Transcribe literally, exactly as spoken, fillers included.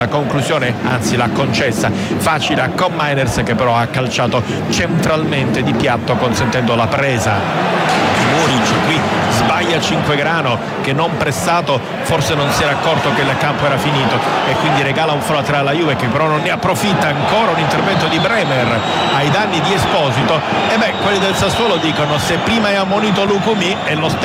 La conclusione, anzi l'ha concessa facile a Con Miners, che però ha calciato centralmente di piatto consentendo la presa. Muric qui sbaglia Cinquegrano, che non pressato forse non si era accorto che il campo era finito e quindi regala un fallo alla Juve, che però non ne approfitta. Ancora un intervento di Bremer ai danni di Esposito. E beh, quelli del Sassuolo dicono: se prima è ammonito Lucumí, e lo